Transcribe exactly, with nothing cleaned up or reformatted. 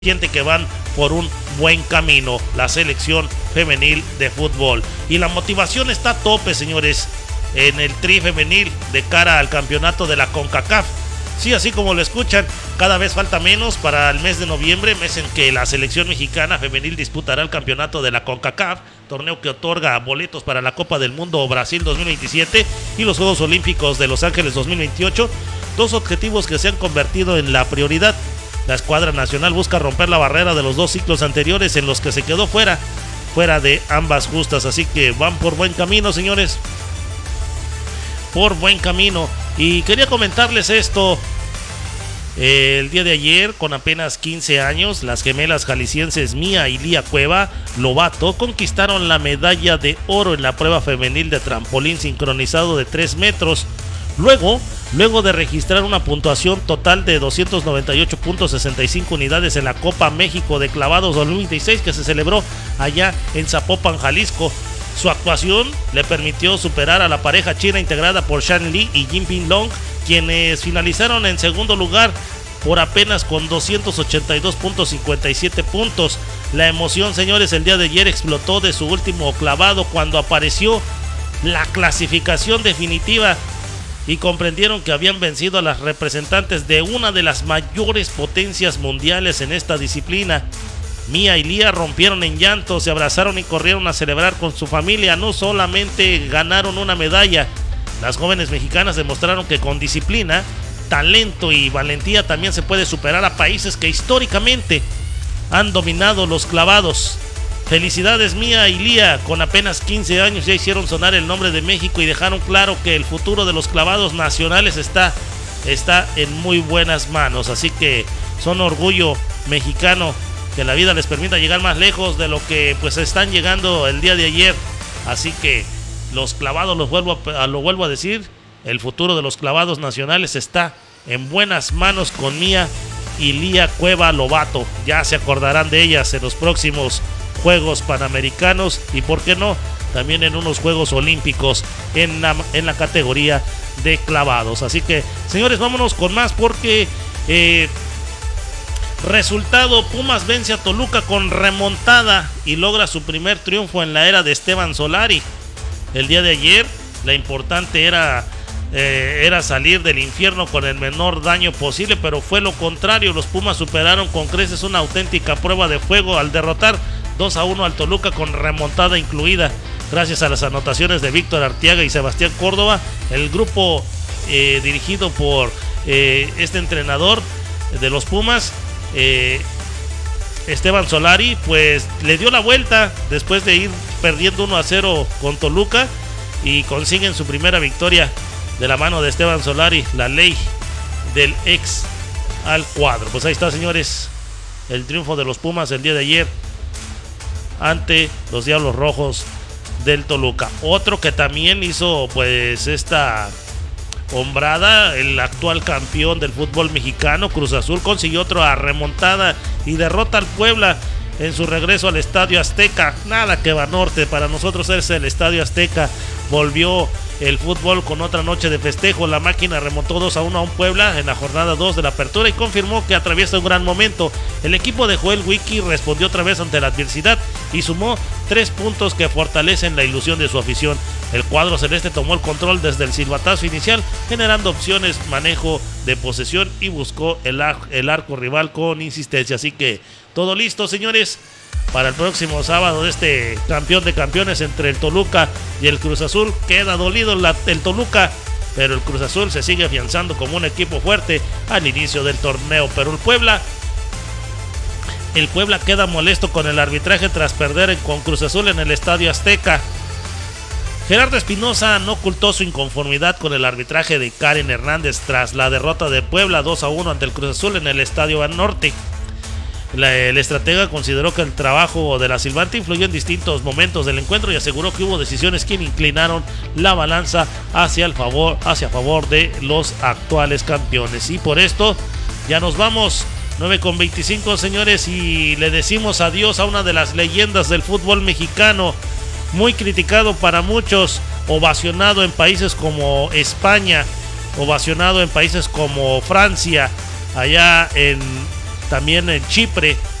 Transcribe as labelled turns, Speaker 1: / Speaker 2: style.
Speaker 1: siente que van por un buen camino la selección femenil de fútbol. Y la motivación está a tope, señores, en el tri femenil de cara al campeonato de la CONCACAF. Sí, así como lo escuchan, cada vez falta menos para el mes de noviembre, mes en que la selección mexicana femenil disputará el campeonato de la CONCACAF, torneo que otorga boletos para la Copa del Mundo Brasil dos mil veintisiete y los Juegos Olímpicos de Los Ángeles dos mil veintiocho, dos objetivos que se han convertido en la prioridad. La escuadra nacional busca romper la barrera de los dos ciclos anteriores en los que se quedó fuera, fuera de ambas justas, así que van por buen camino, señores, por buen camino. Y quería comentarles esto. El día de ayer, con apenas quince años, las gemelas jaliscienses Mía y Lía Cueva Lobato conquistaron la medalla de oro en la prueba femenil de trampolín sincronizado de tres metros. Luego, luego de registrar una puntuación total de doscientos noventa y ocho punto sesenta y cinco unidades en la Copa México de Clavados dos mil veintiséis, que se celebró allá en Zapopan, Jalisco, su actuación le permitió superar a la pareja china integrada por Shan Li y Jinping Long, quienes finalizaron en segundo lugar por apenas con doscientos ochenta y dos punto cincuenta y siete puntos. La emoción, señores, el día de ayer explotó de su último clavado cuando apareció la clasificación definitiva y comprendieron que habían vencido a las representantes de una de las mayores potencias mundiales en esta disciplina. Mía y Lía rompieron en llanto, se abrazaron y corrieron a celebrar con su familia. No solamente ganaron una medalla, las jóvenes mexicanas demostraron que con disciplina, talento y valentía también se puede superar a países que históricamente han dominado los clavados. Felicidades, Mía y Lía, con apenas quince años ya hicieron sonar el nombre de México y dejaron claro que el futuro de los clavados nacionales está, está en muy buenas manos. Así que son orgullo mexicano, que la vida les permita llegar más lejos de lo que pues están llegando el día de ayer. Así que los clavados, los vuelvo a, lo vuelvo a decir, el futuro de los clavados nacionales está en buenas manos con Mía y Lía Cueva Lobato. Ya se acordarán de ellas en los próximos Juegos Panamericanos y por qué no, también en unos Juegos Olímpicos en la, en la categoría de clavados. Así que, señores, vámonos con más porque eh, resultado: Pumas vence a Toluca con remontada y logra su primer triunfo en la era de Esteban Solari. El día de ayer la importante era eh, era salir del infierno con el menor daño posible, pero fue lo contrario. Los Pumas superaron con creces una auténtica prueba de fuego al derrotar dos a uno al Toluca con remontada incluida. Gracias a las anotaciones de Víctor Arteaga y Sebastián Córdoba, el grupo eh, dirigido por eh, este entrenador de los Pumas, eh, Esteban Solari, pues le dio la vuelta después de ir perdiendo uno a cero con Toluca y consiguen su primera victoria de la mano de Esteban Solari, la ley del ex al cuadro. Pues ahí está, señores, el triunfo de los Pumas el día de ayer ante los Diablos Rojos del Toluca. Otro que también hizo pues esta hombrada, el actual campeón del fútbol mexicano, Cruz Azul, consiguió otra remontada y derrota al Puebla en su regreso al Estadio Azteca. Nada que va norte, para nosotros es el Estadio Azteca. Volvió el fútbol con otra noche de festejo. La máquina remontó dos a uno a un Puebla en la jornada dos de la apertura y confirmó que atraviesa un gran momento. El equipo de Joel Wiki respondió otra vez ante la adversidad y sumó tres puntos que fortalecen la ilusión de su afición. El cuadro celeste tomó el control desde el silbatazo inicial, generando opciones, manejo de posesión y buscó el, ar- el arco rival con insistencia. Así que todo listo, señores, para el próximo sábado de este campeón de campeones entre el Toluca y el Cruz Azul. Queda dolido la, el Toluca, pero el Cruz Azul se sigue afianzando como un equipo fuerte al inicio del torneo. Pero el Puebla, el Puebla queda molesto con el arbitraje tras perder con Cruz Azul en el Estadio Azteca. Gerardo Espinosa no ocultó su inconformidad con el arbitraje de Karen Hernández tras la derrota de Puebla dos a uno ante el Cruz Azul en el Estadio Banorte. La, el estratega consideró que el trabajo de la silbante influyó en distintos momentos del encuentro y aseguró que hubo decisiones que inclinaron la balanza hacia el favor, hacia favor de los actuales campeones. Y por esto ya nos vamos, nueve con veinticinco, señores, y le decimos adiós a una de las leyendas del fútbol mexicano, muy criticado para muchos, ovacionado en países como España, ovacionado en países como Francia, allá en también en Chipre